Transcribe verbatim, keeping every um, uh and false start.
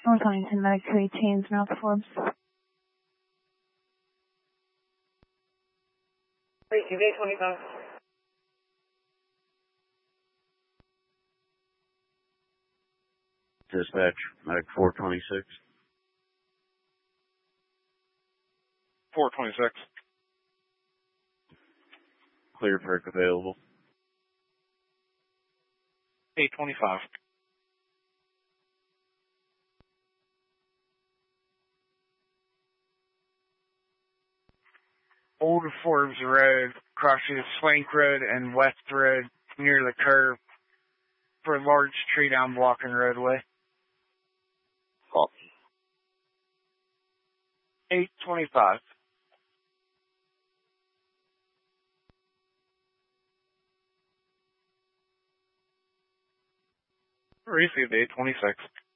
North Huntington, Medic two eighteen, Mouth Forbes. Wait, you day twenty-five. Dispatch, Medic four twenty-six. four twenty-six. Clear perk available. eight twenty-five. Old Forbes Road, crosses Swank Road and West Road near the curve for a large tree down blocking roadway. Copy. eight twenty-five. Received eight twenty-six.